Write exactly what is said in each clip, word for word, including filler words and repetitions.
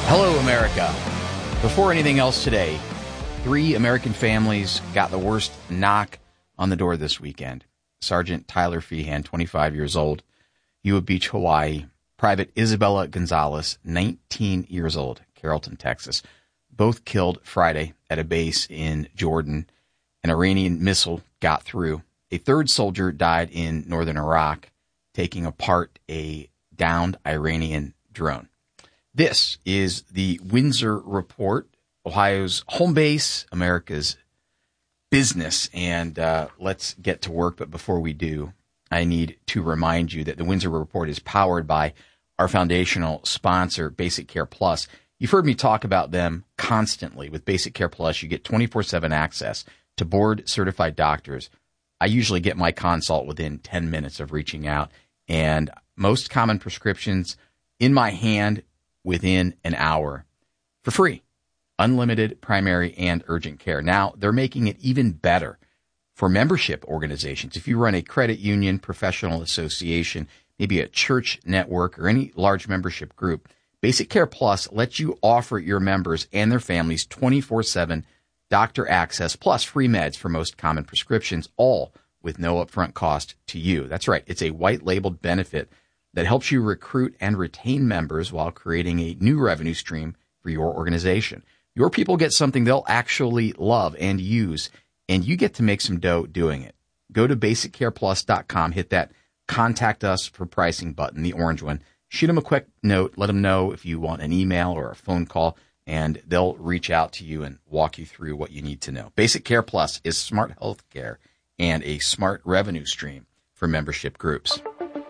Hello, America. Before anything else today, three American families got the worst knock on the door this weekend. Sergeant Tyler Feehan, twenty-five years old, Ewa Beach, Hawaii. Private Isabella Gonzalez, nineteen years old, Carrollton, Texas. Both killed Friday at a base in Jordan. An Iranian missile got through. A third soldier died in northern Iraq, taking apart a downed Iranian drone. This is the Windsor Report, Ohio's home base, America's business. And uh, let's get to work. But before we do, I need to remind you that the Windsor Report is powered by our foundational sponsor, Basic Care Plus. You've heard me talk about them constantly. With Basic Care Plus, you get twenty-four seven access to board-certified doctors. I usually get my consult within ten minutes of reaching out, and most common prescriptions in my hand within an hour for free. Unlimited primary and urgent care. Now, they're making it even better for membership organizations. If you run a credit union, professional association, maybe a church network, or any large membership group, Basic Care Plus lets you offer your members and their families twenty-four seven doctor access plus free meds for most common prescriptions, all with no upfront cost to you. That's right. It's a white-labeled benefit that helps you recruit and retain members while creating a new revenue stream for your organization. Your people get something they'll actually love and use, and you get to make some dough doing it. Go to basic care plus dot com, hit that Contact Us for Pricing button, the orange one. Shoot them a quick note. Let them know if you want an email or a phone call, and they'll reach out to you and walk you through what you need to know. Basic Care Plus is smart health care and a smart revenue stream for membership groups.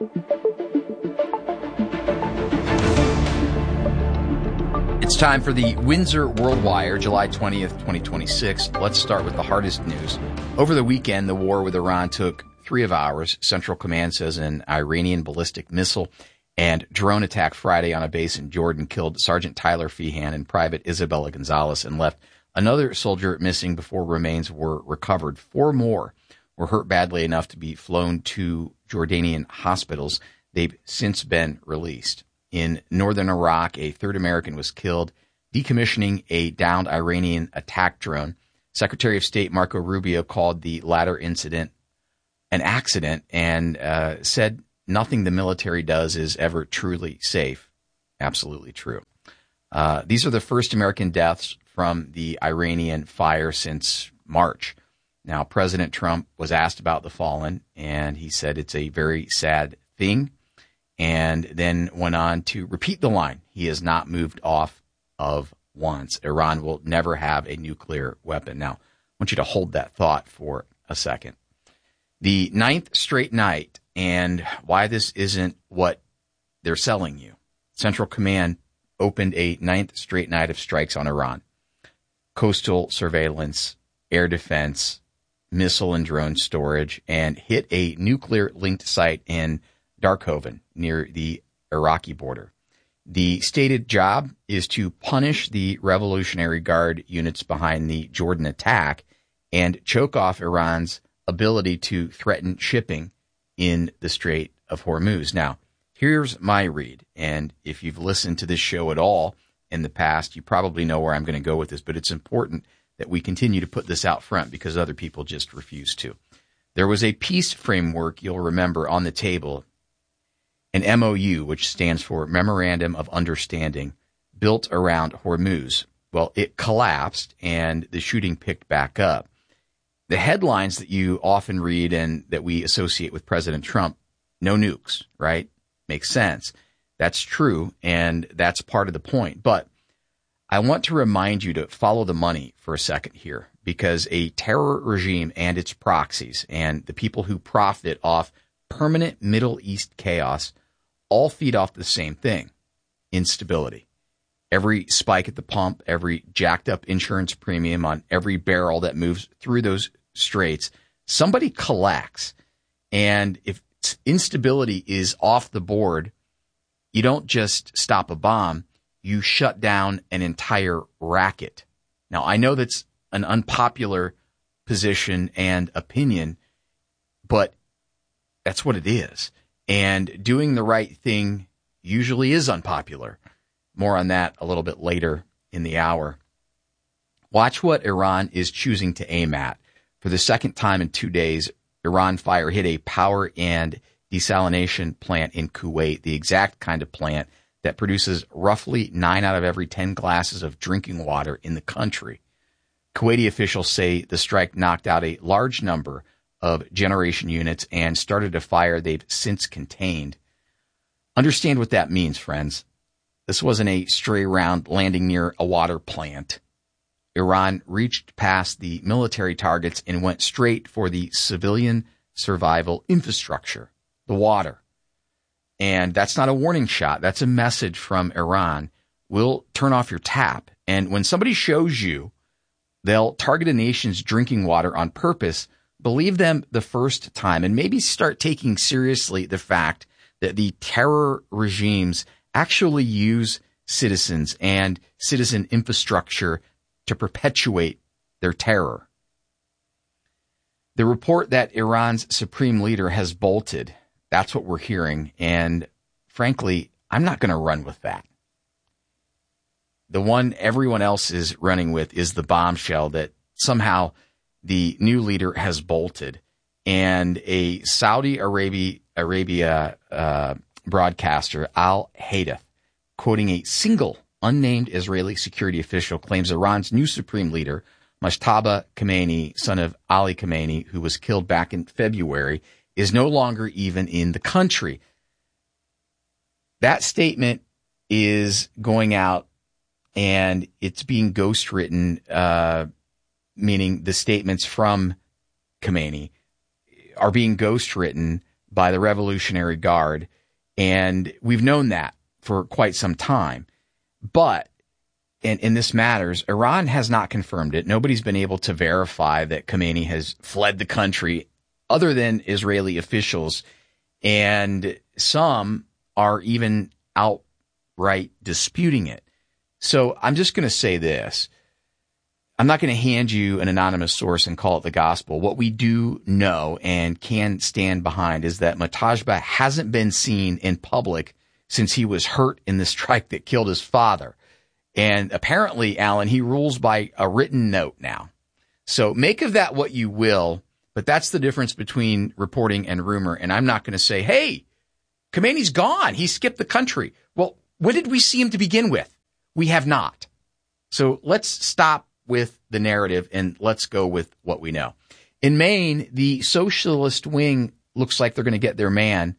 It's time for the Windsor World Wire, July twentieth, twenty twenty-six. Let's start with the hardest news. Over the weekend, the war with Iran took three of hours. Central Command says an Iranian ballistic missile and drone attack Friday on a base in Jordan killed Sergeant Tyler Feehan and Private Isabella Gonzalez and left another soldier missing before remains were recovered. Four more were hurt badly enough to be flown to Jordanian hospitals. They've since been released. In northern Iraq, a third American was killed decommissioning a downed Iranian attack drone. Secretary of State Marco Rubio called the latter incident an accident and uh, said nothing the military does is ever truly safe. Absolutely true. Uh, these are the first American deaths from the Iranian fire since March. Now, President Trump was asked about the fallen, and he said it's a very sad thing, and then went on to repeat the line he has not moved off of once. Iran will never have a nuclear weapon. Now, I want you to hold that thought for a second. The ninth straight night, and why this isn't what they're selling you. Central Command opened a ninth straight night of strikes on Iran. Coastal surveillance, air defense, missile and drone storage, and hit a nuclear-linked site in Darkhoven near the Iraqi border. The stated job is to punish the Revolutionary Guard units behind the Jordan attack and choke off Iran's ability to threaten shipping in the Strait of Hormuz. Now, here's my read, and if you've listened to this show at all in the past, you probably know where I'm going to go with this, but it's important that we continue to put this out front because other people just refuse to. There was a peace framework, you'll remember, on the table, an M O U, which stands for Memorandum of Understanding, built around Hormuz. Well, it collapsed, and the shooting picked back up. The headlines that you often read and that we associate with President Trump, no nukes, right? Makes sense. That's true, and that's part of the point. But I want to remind you to follow the money for a second here, because a terror regime and its proxies and the people who profit off permanent Middle East chaos all feed off the same thing, instability. Every spike at the pump, every jacked up insurance premium on every barrel that moves through those straits, somebody collects. And if instability is off the board, you don't just stop a bomb, you shut down an entire racket. Now, I know that's an unpopular position and opinion, but that's what it is. And doing the right thing usually is unpopular. More on that a little bit later in the hour. Watch what Iran is choosing to aim at. For the second time in two days, Iran fire hit a power and desalination plant in Kuwait, the exact kind of plant that produces roughly nine out of every ten glasses of drinking water in the country. Kuwaiti officials say the strike knocked out a large number of generation units and started a fire they've since contained. Understand what that means, friends. This wasn't a stray round landing near a water plant. Iran reached past the military targets and went straight for the civilian survival infrastructure, the water. And that's not a warning shot. That's a message from Iran. We'll turn off your tap. And when somebody shows you they'll target a nation's drinking water on purpose, believe them the first time and maybe start taking seriously the fact that the terror regimes actually use citizens and citizen infrastructure to perpetuate their terror. The report that Iran's supreme leader has bolted, that's what we're hearing. And frankly, I'm not going to run with that. The one everyone else is running with is the bombshell that somehow the new leader has bolted. And a Saudi Arabia, Arabia uh, broadcaster, Al Haydath, quoting a single unnamed Israeli security official, claims Iran's new supreme leader, Mojtaba Khamenei, son of Ali Khamenei, who was killed back in February, is no longer even in the country. That statement is going out and it's being ghostwritten, uh, meaning the statements from Khamenei are being ghostwritten by the Revolutionary Guard. And we've known that for quite some time. But, and, and this matters, Iran has not confirmed it. Nobody's been able to verify that Khamenei has fled the country other than Israeli officials. And some are even outright disputing it. So I'm just going to say this. I'm not going to hand you an anonymous source and call it the gospel. What we do know and can stand behind is that Mojtaba hasn't been seen in public since he was hurt in the strike that killed his father. And apparently, Alan, he rules by a written note now. So make of that what you will, but that's the difference between reporting and rumor. And I'm not going to say, hey, Khamenei's gone. He skipped the country. Well, when did we see him to begin with? We have not. So let's stop with the narrative and let's go with what we know. In Maine, the socialist wing looks like they're going to get their man.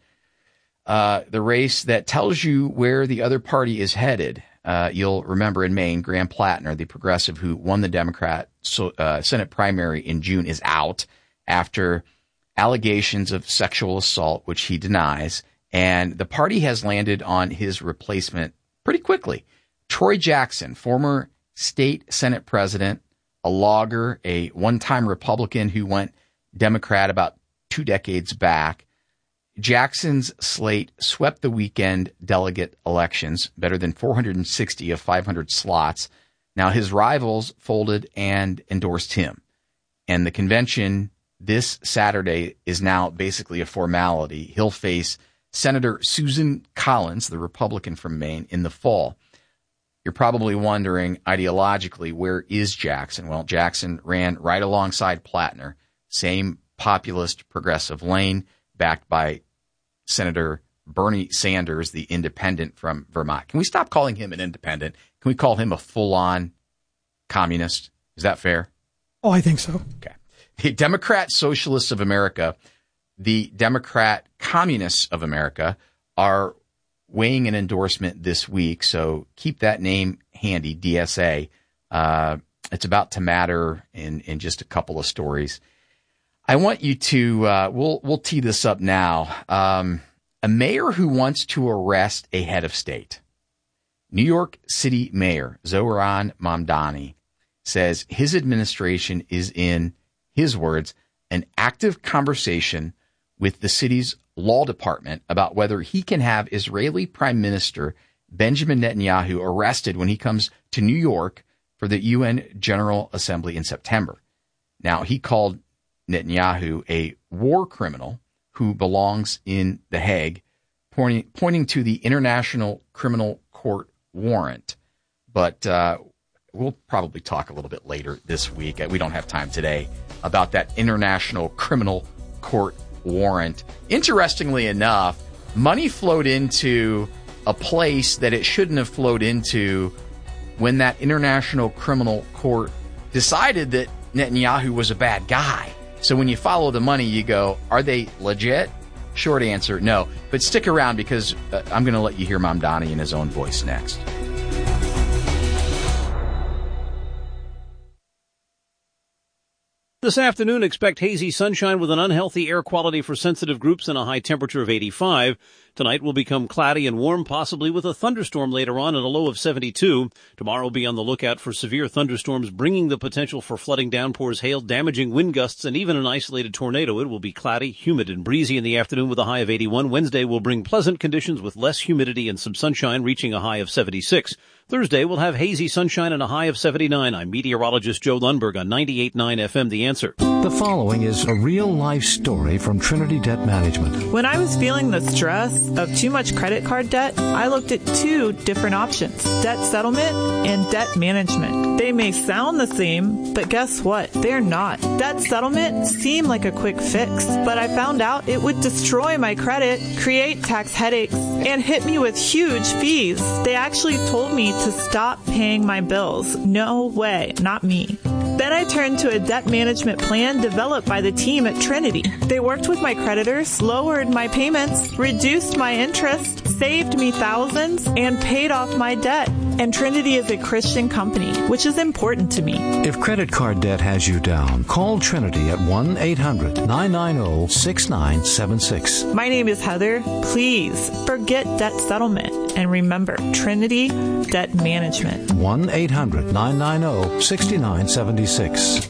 Uh, the race that tells you where the other party is headed. Uh, you'll remember in Maine, Graham Plattner, the progressive who won the Democrat so, uh, Senate primary in June, is out after allegations of sexual assault, which he denies. And the party has landed on his replacement pretty quickly. Troy Jackson, former state Senate president, a logger, a one-time Republican who went Democrat about two decades back. Jackson's slate swept the weekend delegate elections, better than four hundred sixty of five hundred slots. Now his rivals folded and endorsed him. And the convention this Saturday is now basically a formality. He'll face Senator Susan Collins, the Republican from Maine, in the fall. You're probably wondering, ideologically, where is Jackson? Well, Jackson ran right alongside Plattner, same populist progressive lane, backed by Senator Bernie Sanders, the independent from Vermont. Can we stop calling him an independent? Can we call him a full-on communist? Is that fair? Oh, I think so. Okay. The Democrat Socialists of America, the Democrat Communists of America are weighing an endorsement this week, so keep that name handy, D S A. Uh, it's about to matter in, in just a couple of stories. I want you to, uh, we'll, we'll tee this up now. Um, a mayor who wants to arrest a head of state. New York City Mayor Zohran Mamdani says his administration is in, his words, an active conversation with the city's law department about whether he can have Israeli Prime Minister Benjamin Netanyahu arrested when he comes to New York for the U N General Assembly in September. Now, he called Netanyahu a war criminal who belongs in The Hague, pointing, pointing to the International Criminal Court warrant. But uh, we'll probably talk a little bit later this week. We don't have time today about that International Criminal Court warrant. Interestingly enough, money flowed into a place that it shouldn't have flowed into when that International Criminal Court decided that Netanyahu was a bad guy. So when you follow the money, you go, are they legit? Short answer, no. But stick around because uh, I'm going to let you hear Mamdani in his own voice next. This afternoon, expect hazy sunshine with an unhealthy air quality for sensitive groups and a high temperature of eighty-five. Tonight will become cloudy and warm, possibly with a thunderstorm later on and a low of seventy-two. Tomorrow will be on the lookout for severe thunderstorms, bringing the potential for flooding, downpours, hail, damaging wind gusts, and even an isolated tornado. It will be cloudy, humid, and breezy in the afternoon with a high of eighty-one. Wednesday will bring pleasant conditions with less humidity and some sunshine, reaching a high of seventy-six. Thursday will have hazy sunshine and a high of seventy-nine. I'm meteorologist Joe Lundberg on ninety-eight point nine F M, The Answer. The following is a real-life story from Trinity Debt Management. When I was feeling the stress of too much credit card debt, I looked at two different options, debt settlement and debt management. They may sound the same, but guess what? They're not. Debt settlement seemed like a quick fix, but I found out it would destroy my credit, create tax headaches, and hit me with huge fees. They actually told me to stop paying my bills. No way, not me. Then I turned to a debt management plan developed by the team at Trinity. They worked with my creditors, lowered my payments, reduced my interest, saved me thousands, and paid off my debt. And Trinity is a Christian company, which is important to me. If credit card debt has you down, call Trinity at one eight hundred nine nine zero six nine seven six. My name is Heather. Please forget debt settlement and remember Trinity Debt Management. one eight hundred nine nine zero six nine seven six.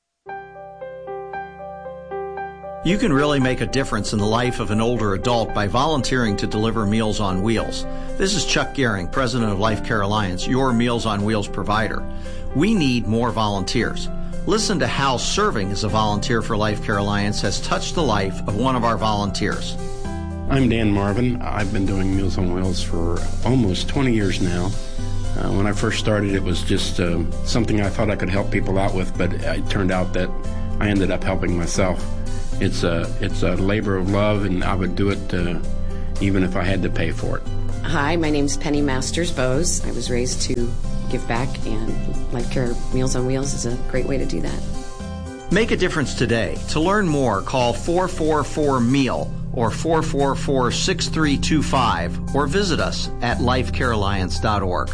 You can really make a difference in the life of an older adult by volunteering to deliver Meals on Wheels. This is Chuck Gehring, president of Life Care Alliance, your Meals on Wheels provider. We need more volunteers. Listen to how serving as a volunteer for Life Care Alliance has touched the life of one of our volunteers. I'm Dan Marvin. I've been doing Meals on Wheels for almost twenty years now. Uh, when I first started, it was just uh, something I thought I could help people out with, but it turned out that I ended up helping myself. It's a, it's a labor of love, and I would do it uh, even if I had to pay for it. Hi, my name's Penny Masters Bose. I was raised to give back, and Life Care Meals on Wheels is a great way to do that. Make a difference today. To learn more, call four four four M E A L or four four four six three two five or visit us at life care alliance dot org.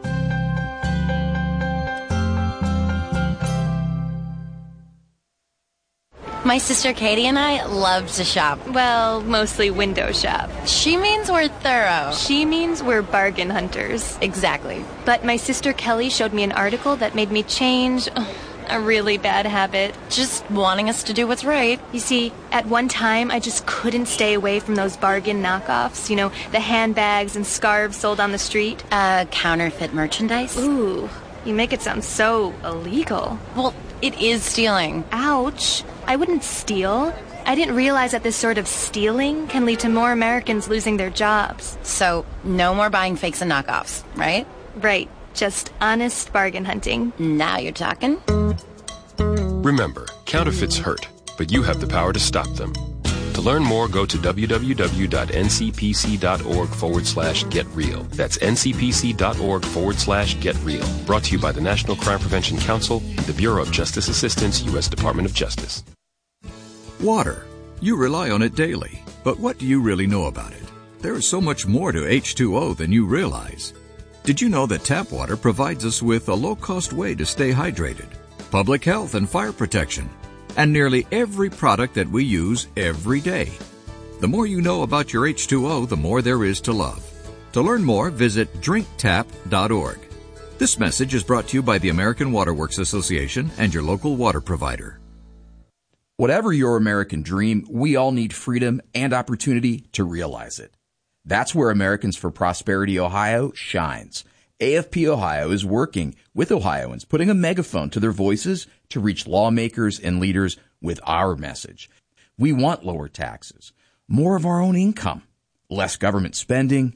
My sister Katie and I love to shop. Well, mostly window shop. She means we're thorough. She means we're bargain hunters. Exactly. But my sister Kelly showed me an article that made me change a really bad habit. Just wanting us to do what's right. You see, at one time, I just couldn't stay away from those bargain knockoffs. You know, the handbags and scarves sold on the street. Uh, counterfeit merchandise? Ooh, you make it sound so illegal. Well, it is stealing. Ouch. I wouldn't steal. I didn't realize that this sort of stealing can lead to more Americans losing their jobs. So, no more buying fakes and knockoffs, right? Right. Just honest bargain hunting. Now you're talking. Remember, counterfeits hurt, but you have the power to stop them. To learn more, go to www.ncpc.org forward slash get real. That's ncpc.org forward slash get real. Brought to you by the National Crime Prevention Council, the Bureau of Justice Assistance, U S Department of Justice. Water. You rely on it daily. But what do you really know about it? There is so much more to H two O than you realize. Did you know that tap water provides us with a low-cost way to stay hydrated, public health and fire protection, and nearly every product that we use every day? The more you know about your H two O, the more there is to love. To learn more, visit drink tap dot org. This message is brought to you by the American Water Works Association and your local water provider. Whatever your American dream, we all need freedom and opportunity to realize it. That's where Americans for Prosperity Ohio shines. A F P Ohio is working with Ohioans, putting a megaphone to their voices to reach lawmakers and leaders with our message. We want lower taxes, more of our own income, less government spending,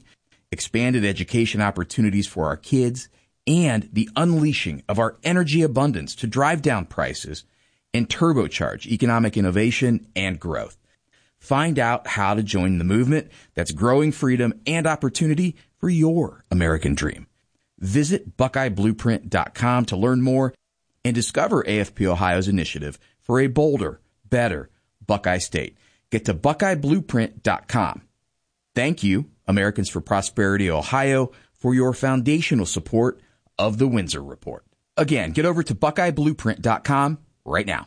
expanded education opportunities for our kids, and the unleashing of our energy abundance to drive down prices and turbocharge economic innovation and growth. Find out how to join the movement that's growing freedom and opportunity for your American dream. Visit Buckeye Blueprint dot com to learn more and discover A F P Ohio's initiative for a bolder, better Buckeye State. Get to Buckeye Blueprint dot com. Thank you, Americans for Prosperity Ohio, for your foundational support of the Windsor Report. Again, get over to Buckeye Blueprint dot com right now.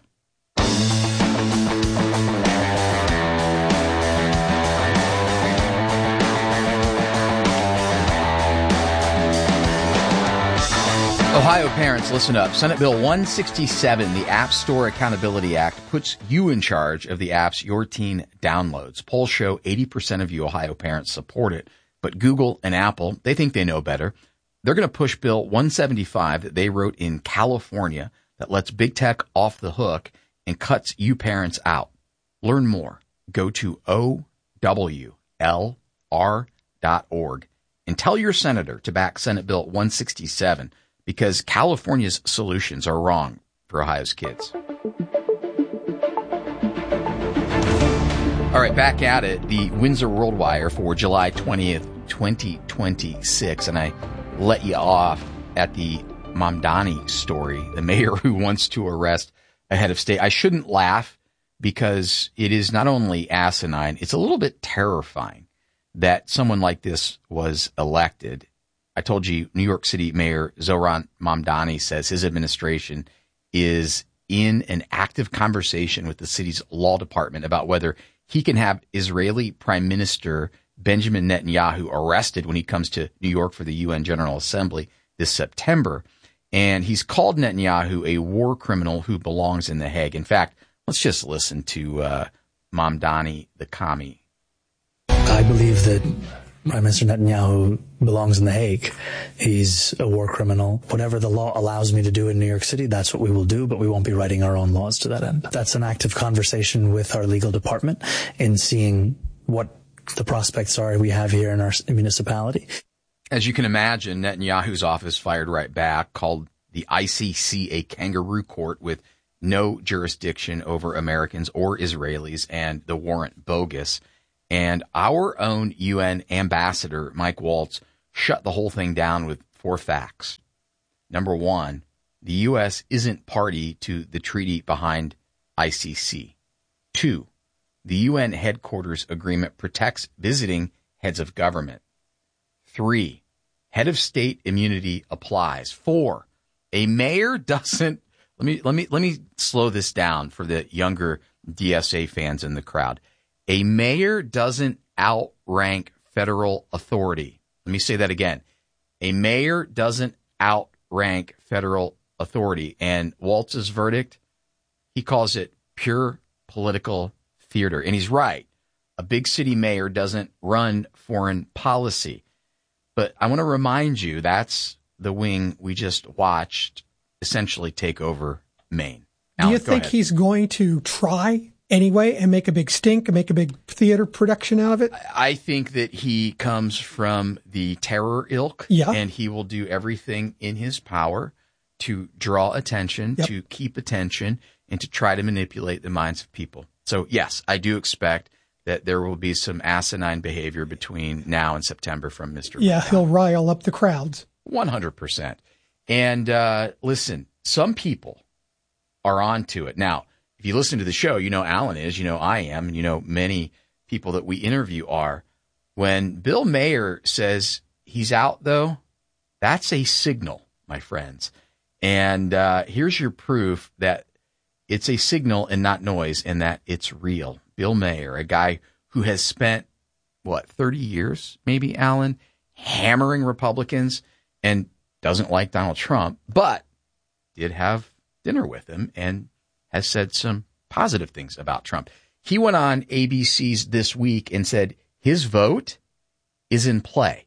Ohio parents, listen up. Senate Bill one sixty-seven, the App Store Accountability Act, puts you in charge of the apps your teen downloads. Polls show eighty percent of you Ohio parents support it, but Google and Apple, they think they know better. They're going to push Bill one seventy-five that they wrote in California that lets big tech off the hook and cuts you parents out. Learn more. Go to O W L R dot org and tell your senator to back Senate Bill one sixty-seven. Because California's solutions are wrong for Ohio's kids. All right, back at it, the Windsor World Wire for July twentieth, twenty twenty-six. And I let you off at the Mamdani story, the mayor who wants to arrest a head of state. I shouldn't laugh because it is not only asinine, it's a little bit terrifying that someone like this was elected. I told you New York City Mayor Zohran Mamdani says his administration is in an active conversation with the city's law department about whether he can have Israeli Prime Minister Benjamin Netanyahu arrested when he comes to New York for the U N General Assembly this September. And he's called Netanyahu a war criminal who belongs in The Hague. In fact, let's just listen to uh, Mamdani, the commie. I believe that Prime Minister Netanyahu belongs in The Hague. He's a war criminal. Whatever the law allows me to do in New York City, that's what we will do, but we won't be writing our own laws to that end. That's an active conversation with our legal department in seeing what the prospects are we have here in our municipality. As you can imagine, Netanyahu's office fired right back, called the I C C a kangaroo court with no jurisdiction over Americans or Israelis, and the warrant bogus. And our own U N ambassador, Mike Waltz, shut the whole thing down with four facts. Number one, the U S isn't party to the treaty behind I C C. Two, the U N headquarters agreement protects visiting heads of government. Three, head of state immunity applies. Four, a mayor doesn't, let me, let me, let me slow this down for the younger D S A fans in the crowd. A mayor doesn't outrank federal authority. Let me say that again. A mayor doesn't outrank federal authority. And Waltz's verdict, he calls it pure political theater. And he's right. A big city mayor doesn't run foreign policy. But I want to remind you, that's the wing we just watched essentially take over Maine. Do you think he's going to try anyway and make a big stink and make a big theater production out of it? I think that he comes from the terror ilk, yeah. and he will do everything in his power to draw attention, yep. to keep attention, and to try to manipulate the minds of people. So, yes, I do expect that there will be some asinine behavior between now and September from Mister Yeah, Mamdani. He'll rile up the crowds. one hundred percent. And uh, listen, some people are on to it. Now, if you listen to the show, you know Alan is, you know I am, and you know many people that we interview are. When Bill Mayer says he's out, though, that's a signal, my friends. And uh, here's your proof that it's a signal and not noise, and that it's real. Bill Mayer, a guy who has spent, what, thirty years, maybe, Alan, hammering Republicans and doesn't like Donald Trump, but did have dinner with him and has said some positive things about Trump. He went on A B C's This Week and said his vote is in play.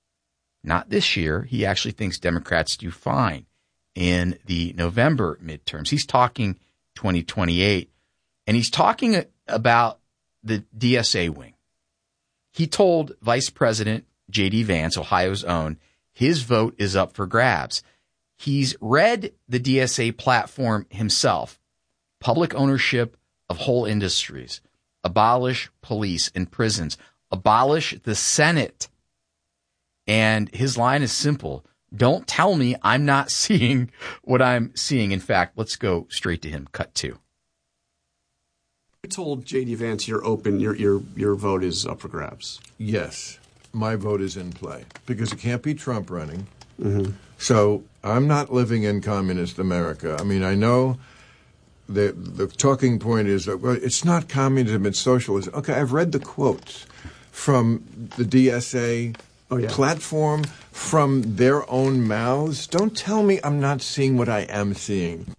Not this year. He actually thinks Democrats do fine in the November midterms. He's talking twenty twenty-eight, and he's talking about the D S A wing. He told Vice President J D Vance, Ohio's own, his vote is up for grabs. He's read the D S A platform himself. Public ownership of whole industries. Abolish police and prisons. Abolish the Senate. And his line is simple. Don't tell me I'm not seeing what I'm seeing. In fact, let's go straight to him. Cut two. You told J D Vance you're open, your your your vote is up for grabs. Yes, my vote is in play because it can't be Trump running. Mm-hmm. So I'm not living in communist America. I mean, I know the the talking point is that, well, it's not communism, it's socialism. Okay, I've read the quotes from the D S A oh, yeah. platform, from their own mouths. Don't tell me I'm not seeing what I am seeing.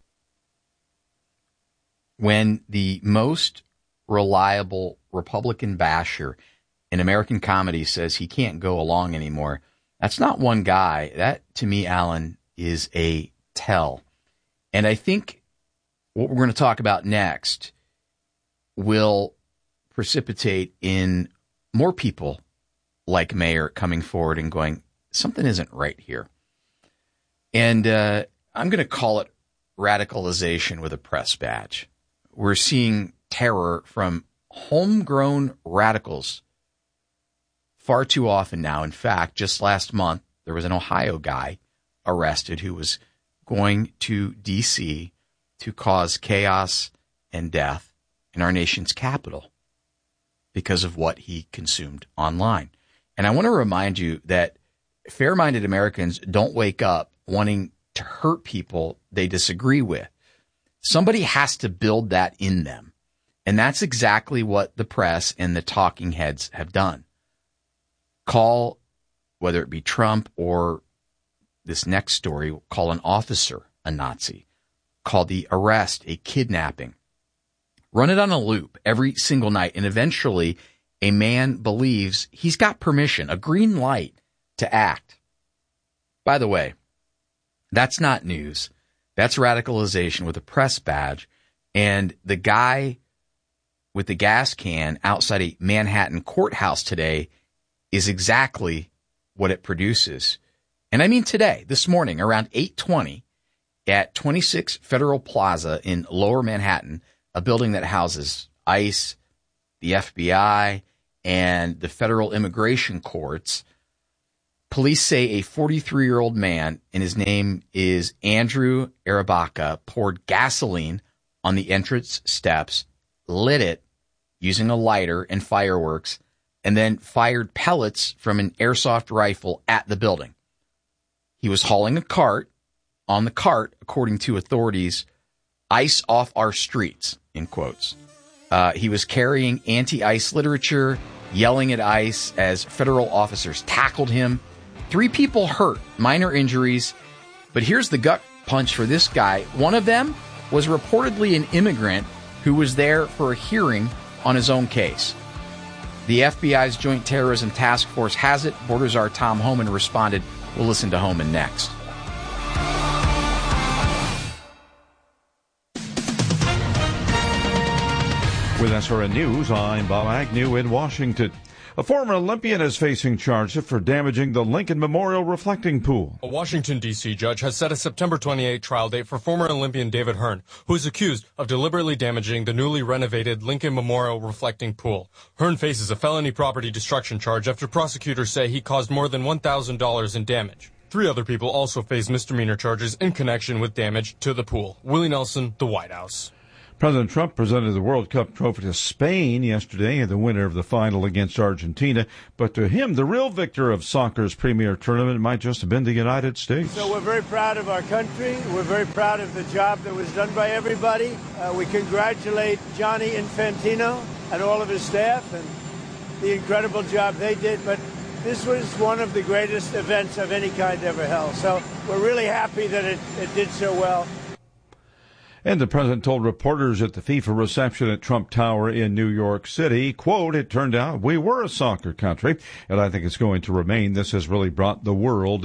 When the most reliable Republican basher in American comedy says he can't go along anymore, that's not one guy. That, to me, Alan, is a tell. And I think what we're going to talk about next will precipitate in more people like Mayor coming forward and going, something isn't right here. And uh, I'm going to call it radicalization with a press badge. We're seeing terror from homegrown radicals far too often now. In fact, just last month, there was an Ohio guy arrested who was going to D C to cause chaos and death in our nation's capital because of what he consumed online. And I want to remind you that fair-minded Americans don't wake up wanting to hurt people they disagree with. Somebody has to build that in them. And that's exactly what the press and the talking heads have done. Call, whether it be Trump or this next story, call an officer a Nazi. Call the arrest a kidnapping. Run it on a loop every single night, and eventually a man believes he's got permission, a green light to act. By the way, that's not news. That's radicalization with a press badge. And the guy with the gas can outside a Manhattan courthouse today is exactly what it produces. And I mean today, this morning, around eight twenty at twenty-six Federal Plaza in Lower Manhattan, a building that houses ICE, the F B I, and the federal immigration courts. Police say a forty-three-year-old man, and his name is Andrew Arabaka, poured gasoline on the entrance steps, lit it using a lighter and fireworks, and then fired pellets from an airsoft rifle at the building. He was hauling a cart. On the cart, according to authorities, ICE off our streets, in quotes. Uh, he was carrying anti-ICE literature, yelling at ICE as federal officers tackled him. Three people hurt, minor injuries. But here's the gut punch for this guy. One of them was reportedly an immigrant who was there for a hearing on his own case. The F B I's Joint Terrorism Task Force has it. Borders our Tom Homan responded. We'll listen to Homan next. With S R N News, I'm Bob Agnew in Washington. A former Olympian is facing charges for damaging the Lincoln Memorial reflecting pool. A Washington, D C judge has set a September twenty-eighth trial date for former Olympian David Hearn, who is accused of deliberately damaging the newly renovated Lincoln Memorial reflecting pool. Hearn faces a felony property destruction charge after prosecutors say he caused more than one thousand dollars in damage. Three other people also face misdemeanor charges in connection with damage to the pool. Willie Nelson, the White House. President Trump presented the World Cup trophy to Spain yesterday, the winner of the final against Argentina. But to him, the real victor of soccer's premier tournament might just have been the United States. So we're very proud of our country. We're very proud of the job that was done by everybody. Uh, we congratulate Gianni Infantino and all of his staff and the incredible job they did. But this was one of the greatest events of any kind ever held. So we're really happy that it, it did so well. And the president told reporters at the FIFA reception at Trump Tower in New York City, quote, "It turned out we were a soccer country, and I think it's going to remain. This has really brought the world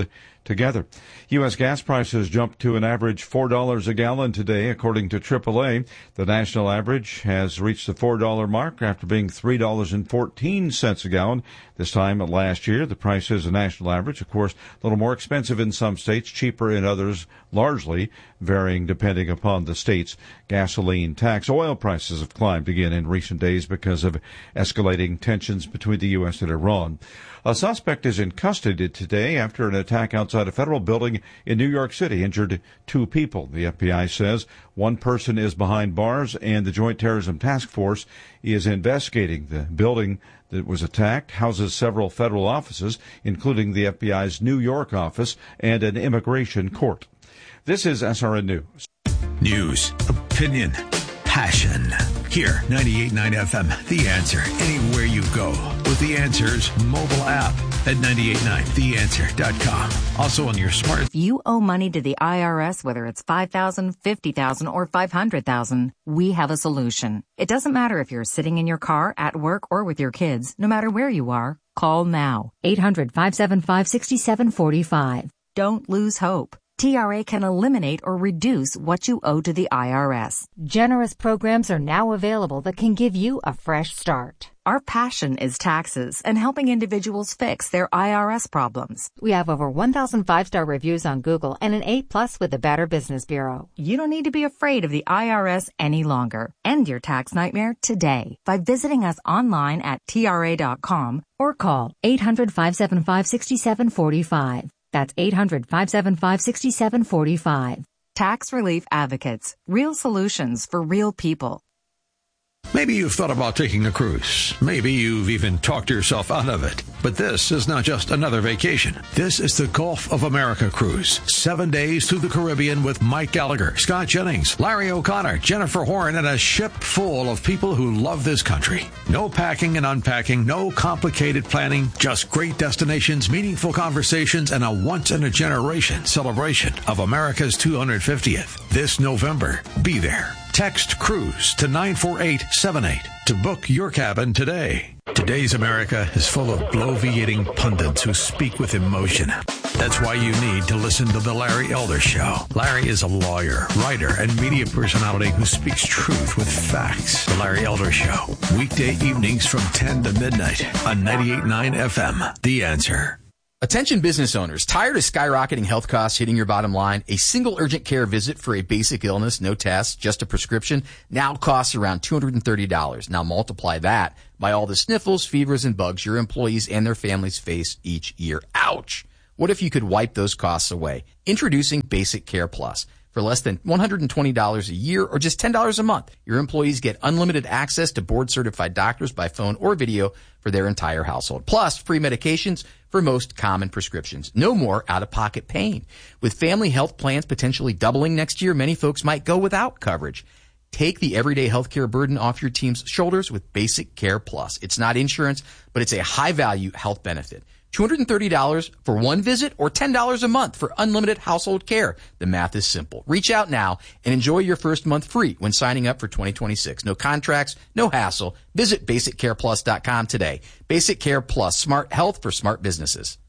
together. U S gas prices jumped to an average four dollars a gallon today, according to triple A. The national average has reached the four dollar mark after being three dollars and fourteen cents a gallon this time last year. The price is a national average. Of course, a little more expensive in some states, cheaper in others, largely varying depending upon the state's gasoline tax. Oil prices have climbed again in recent days because of escalating tensions between the U S and Iran. A suspect is in custody today after an attack outside a federal building in New York City injured two people. The F B I says one person is behind bars, and the Joint Terrorism Task Force is investigating. The building that was attacked houses several federal offices, including the F B I's New York office and an immigration court. This is S R N News. News, opinion, passion. Here, ninety-eight point nine F M, The Answer. Anywhere you go with The Answer's mobile app at nine eight nine the answer dot com. Also on your smart. If you owe money to the I R S, whether it's five thousand dollars, fifty thousand dollars, or five hundred thousand dollars, we have a solution. It doesn't matter if you're sitting in your car, at work, or with your kids. No matter where you are, call now. eight hundred, five seven five, six seven four five. Don't lose hope. T R A can eliminate or reduce what you owe to the I R S. Generous programs are now available that can give you a fresh start. Our passion is taxes and helping individuals fix their I R S problems. We have over one thousand five-star reviews on Google and an A plus with the Better Business Bureau. You don't need to be afraid of the I R S any longer. End your tax nightmare today by visiting us online at T R A dot com or call eight hundred, five seven five, six seven four five. That's eight hundred, five seven five, six seven four five. Tax Relief Advocates. Real solutions for real people. Maybe you've thought about taking a cruise. Maybe you've even talked yourself out of it. But this is not just another vacation. This is the Gulf of America cruise. Seven days through the Caribbean with Mike Gallagher, Scott Jennings, Larry O'Connor, Jennifer Horn, and a ship full of people who love this country. No packing and unpacking, no complicated planning, just great destinations, meaningful conversations, and a once-in-a-generation celebration of America's two hundred fiftieth. This November, be there. Text CRUISE to nine four eight seven eight to book your cabin today. Today's America is full of bloviating pundits who speak with emotion. That's why you need to listen to The Larry Elder Show. Larry is a lawyer, writer, and media personality who speaks truth with facts. The Larry Elder Show, weekday evenings from ten to midnight on ninety-eight point nine F M. The Answer. Attention business owners, tired of skyrocketing health costs hitting your bottom line? A single urgent care visit for a basic illness, no tests, just a prescription, now costs around two hundred thirty dollars. Now multiply that by all the sniffles, fevers, and bugs your employees and their families face each year. Ouch! What if you could wipe those costs away? Introducing Basic Care Plus. For less than one hundred twenty dollars a year or just ten dollars a month, your employees get unlimited access to board-certified doctors by phone or video for their entire household. Plus, free medications for most common prescriptions. No more out-of-pocket pain. With family health plans potentially doubling next year, many folks might go without coverage. Take the everyday healthcare burden off your team's shoulders with Basic Care Plus. It's not insurance, but it's a high-value health benefit. two hundred thirty dollars for one visit or ten dollars a month for unlimited household care. The math is simple. Reach out now and enjoy your first month free when signing up for twenty twenty-six. No contracts, no hassle. Visit basic care plus dot com today. Basic Care Plus, smart health for smart businesses.